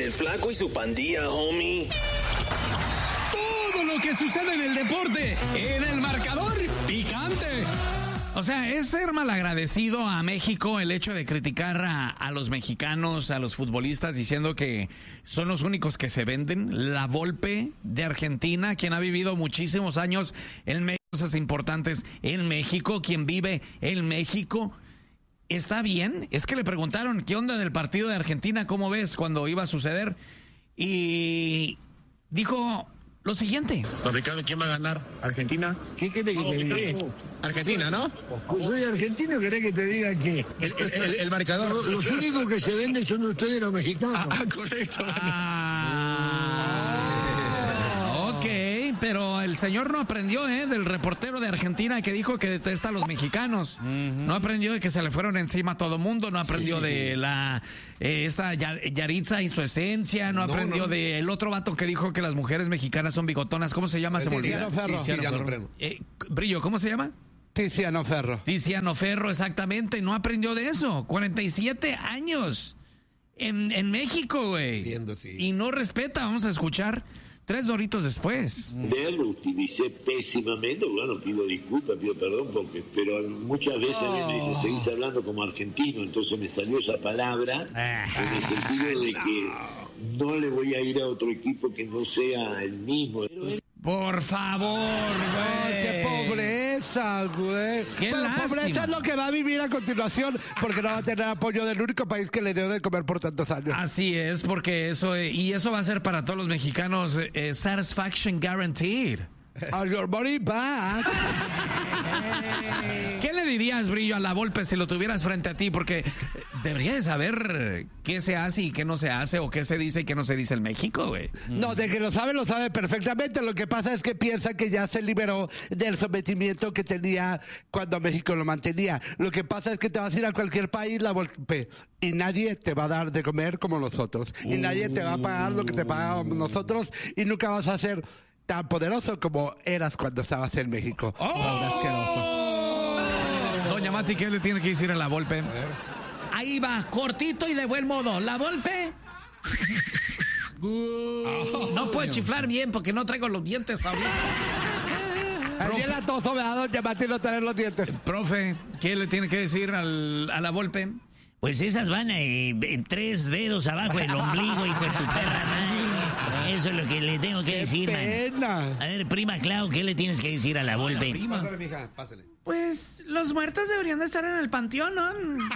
El Flaco y su pandilla, homie. Todo lo que sucede en el deporte, en el marcador picante. O sea, es ser malagradecido a México el hecho de criticar a los mexicanos, a los futbolistas, diciendo que son los únicos que se venden. La Volpe de Argentina, quien ha vivido muchísimos años en cosas importantes en México, quien vive en México. ¿Está bien? Es que le preguntaron qué onda del partido de Argentina, cómo ves cuando iba a suceder. Y dijo lo siguiente. Don Ricardo, ¿quién va a ganar? ¿Argentina? ¿Qué quiere que te diga? Argentina, ¿no? Pues soy argentino, ¿querés que te diga que El marcador. los únicos que se venden son ustedes los mexicanos? Correcto. Ok, pero el señor no aprendió del reportero de Argentina que dijo que detesta a los mexicanos. No aprendió de que se le fueron encima a todo mundo, no aprendió de esa Yaritza y su esencia, no aprendió del otro vato que dijo que las mujeres mexicanas son bigotonas. ¿Cómo se llama? Se me olvida. Tiziano Ferro. Brillo, ¿cómo se llama? Tiziano Ferro. Tiziano Ferro, exactamente. No aprendió de eso. 47 años en México, güey. Viendo, sí. Y no respeta. Vamos a escuchar 3 doritos después. Lo utilicé pésimamente, bueno, pido disculpas, pido perdón, pero muchas veces me dice, seguís hablando como argentino, entonces me salió esa palabra en el sentido de que no le voy a ir a otro equipo que no sea el mismo. Por favor, güey. ¡Qué pobreza, güey! ¡Qué lástima! Pobreza es lo que va a vivir a continuación, porque no va a tener apoyo del único país que le dio de comer por tantos años. Así es, porque eso va a ser para todos los mexicanos satisfaction guaranteed. Your money back. ¿Qué le dirías, Brillo, a la Volpe si lo tuvieras frente a ti? Porque debería de saber qué se hace y qué no se hace, o qué se dice y qué no se dice en México, güey. No, de que lo sabe perfectamente. Lo que pasa es que piensa que ya se liberó del sometimiento que tenía cuando México lo mantenía. Lo que pasa es que te vas a ir a cualquier país, la Volpe, y nadie te va a dar de comer como nosotros. Y nadie te va a pagar lo que te pagábamos nosotros, y nunca vas a ser tan poderoso como eras cuando estabas en México. Doña Mati, ¿qué le tiene que decir a la Volpe? Ahí va, cortito y de buen modo. La Volpe. No puede chiflar bien porque no traigo los dientes ahorita. Ayer la toso me ha dado Doña Mati no tener los dientes. Profe, ¿qué le tiene que decir a la Volpe? Pues esas van en 3 dedos abajo del ombligo, hijo de tu perra madre. Eso es lo que le tengo que decir, man. A ver, prima Clau, ¿qué le tienes que decir a la Volpe? Pásale, mija, pásale. Pues los muertos deberían de estar en el panteón, ¿no?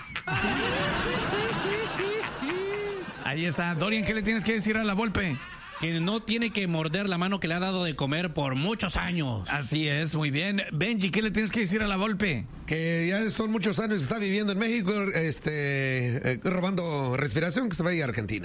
Ahí está. Dorian, ¿qué le tienes que decir a la Volpe? Que no tiene que morder la mano que le ha dado de comer por muchos años. Así es, muy bien. Benji, ¿qué le tienes que decir a la Volpe? Que ya son muchos años, está viviendo en México, robando respiración, que se vaya a Argentina.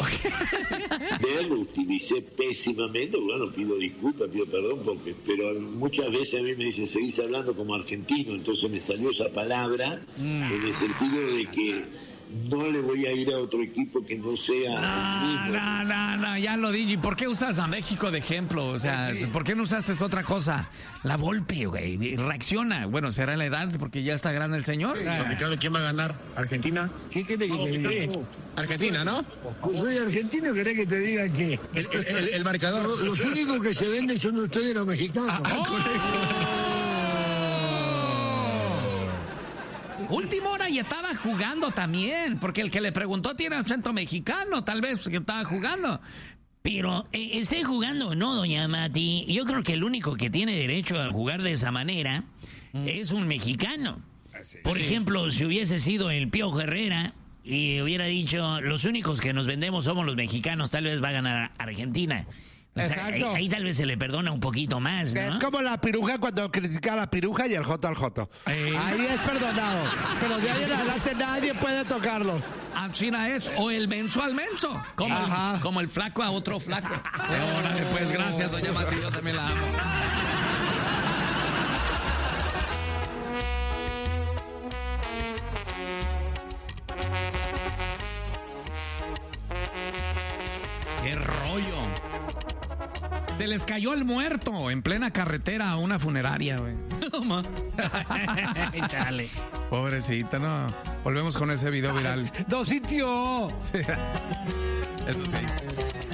Lo utilicé pésimamente, bueno, pido disculpas, pido perdón, pero muchas veces a mí me dicen, seguís hablando como argentino, entonces me salió esa palabra en el sentido de que no le voy a ir a otro equipo que no sea el mismo. No, ya lo dije. ¿Por qué usas a México de ejemplo? O sea, sí. ¿Por qué no usaste otra cosa? La Volpe, güey, reacciona. Bueno, será la edad, porque ya está grande el señor. Sí. Ricardo, ¿quién va a ganar? ¿Argentina? ¿Qué quiere que te diga? Argentina, ¿no? Pues soy argentino, ¿querés que te diga que el marcador? Los únicos que se venden son ustedes los mexicanos. Última hora y estaba jugando también, porque el que le preguntó tiene acento mexicano, tal vez que estaba jugando. Pero esté jugando o no, doña Mati, yo creo que el único que tiene derecho a jugar de esa manera es un mexicano. Por ejemplo, si hubiese sido el Piojo Herrera y hubiera dicho, los únicos que nos vendemos somos los mexicanos, tal vez va a ganar Argentina. O sea, ahí tal vez se le perdona un poquito más, ¿no? Es como la piruja cuando critica a la piruja y el joto al joto. Ahí es perdonado. Pero de ahí en adelante nadie puede tocarlos. China es o el menso al menso. Como el flaco a otro flaco. Órale, pues gracias, doña Mati, yo también la amo. ¡Qué rollo! Se les cayó el muerto en plena carretera a una funeraria, güey. Chale. Pobrecita, no. Volvemos con ese video viral. ¡No sintió! Eso sí.